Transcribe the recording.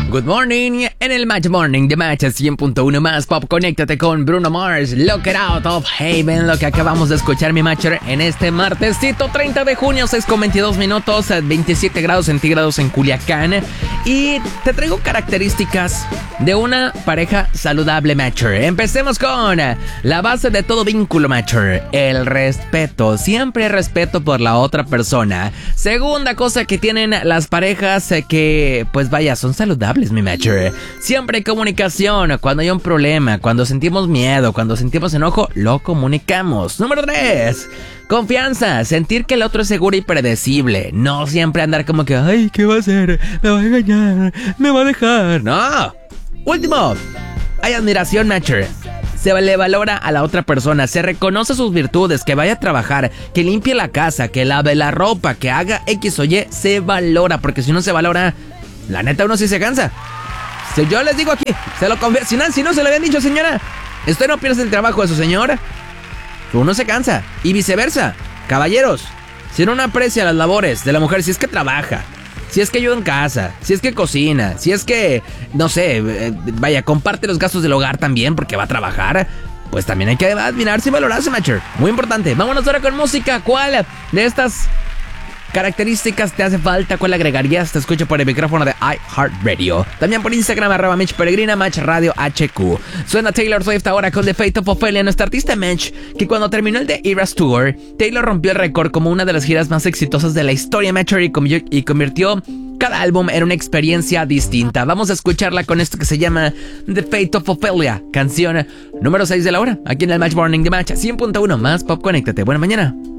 Good morning, en el Match Morning de Match 100.1 más pop, conéctate con Bruno Mars, Lock It Out of Heaven, lo que acabamos de escuchar, mi Matcher, en este martesito 30 de junio, 6:22 minutos, 27 grados centígrados en Culiacán, y te traigo características de una pareja saludable, Matcher. Empecemos con la base de todo vínculo, Matcher, el respeto, siempre respeto por la otra persona. Segunda cosa que tienen las parejas que, pues vaya, son saludables, mi Matcher. Siempre hay comunicación. Cuando hay un problema, cuando sentimos miedo, cuando sentimos enojo, lo comunicamos. Número 3. Confianza. Sentir que el otro es seguro y predecible. No siempre andar como que, ay, ¿qué va a hacer? Me va a engañar, me va a dejar. No. Último. Hay admiración, Matcher. Se le valora a la otra persona, se reconoce sus virtudes, que vaya a trabajar, que limpie la casa, que lave la ropa, que haga X o Y, se valora, porque si no se valora, la neta uno sí se cansa. Si yo les digo aquí, se lo confieso, si no se lo habían dicho, señora, usted no pierde el trabajo de su señora, uno se cansa, y viceversa. Caballeros, si uno no aprecia las labores de la mujer, si es que trabaja, si es que ayuda en casa, si es que cocina, si es que, no sé, vaya, comparte los gastos del hogar también porque va a trabajar, pues también hay que admirarse y valorarse, Matcher. Muy importante. Vámonos ahora con música. ¿Cuál de estas características te hace falta? ¿Cuál agregarías? Te escucho por el micrófono de iHeartRadio. También por Instagram, @MitchPeregrina, Match Radio HQ. Suena Taylor Swift ahora con The Fate of Ophelia, nuestra artista Match, que cuando terminó el The Eras Tour, Taylor rompió el récord como una de las giras más exitosas de la historia, Matcher, y convirtió cada álbum en una experiencia distinta. Vamos a escucharla con esto que se llama The Fate of Ophelia, canción número 6 de la hora, aquí en el Match Morning de Match 100.1 más pop. Conéctate. Buena mañana.